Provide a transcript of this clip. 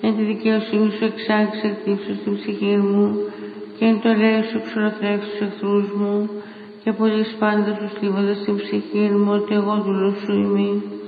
εν τη δικαιοσύνη σου εξάγεις εκτύψεις την ψυχή μου, και εν το ελέος σου εξολοθρεύσεις τους εχθρούς μου, και απολύσεις πάντα τους θλίβοντας την ψυχή μου, ότι εγώ δούλος σου είμαι.